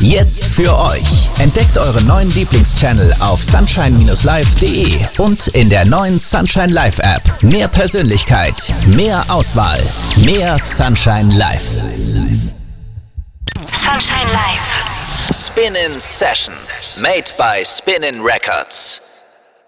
Jetzt für euch. Entdeckt euren neuen Lieblingschannel auf sunshine-live.de und in der neuen Sunshine Live App. Mehr Persönlichkeit, mehr Auswahl, mehr Sunshine Live. Sunshine Live. Spin-in Sessions. Made by Spin-in Records.